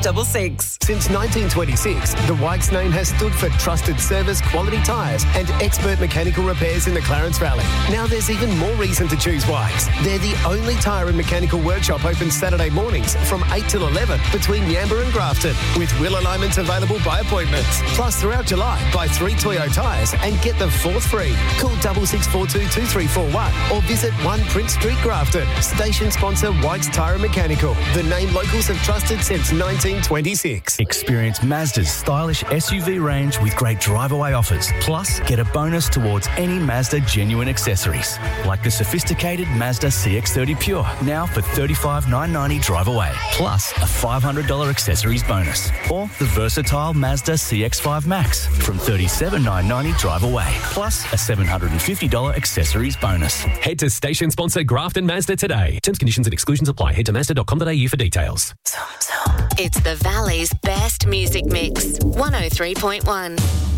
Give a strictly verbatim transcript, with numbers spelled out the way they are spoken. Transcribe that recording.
six six. Since nineteen twenty-six, the Wykes name has stood for trusted service, quality tyres and expert mechanical repairs in the Clarence Valley. Now there's even more reason to choose Wykes. They're the only tyre and mechanical workshop open Saturday mornings from eight till eleven between Yamba and Grafton, with wheel alignments available by appointment. Plus, throughout July, buy three Toyo tyres and get the fourth free. Call six six four two, two three four one or visit one Prince Street, Grafton. Station sponsor Wykes Tyre and Mechanical. The name locals have trusted since nineteen twenty-six. Experience Mazda's stylish S U V range with great drive-away offers. Plus, get a bonus towards any Mazda genuine accessories, like the sophisticated Mazda C X thirty Pure, now for thirty-five thousand nine hundred ninety drive away, plus a five hundred dollars accessories bonus. Or the versatile Mazda C X five Max from thirty-seven thousand nine hundred ninety drive away, plus a seven hundred fifty dollars accessories bonus. Head to station sponsor Grafton Mazda today. Terms, conditions and exclusions apply. Head to mazda dot com dot a u for details. It's the Valley's best music mix. one oh three point one.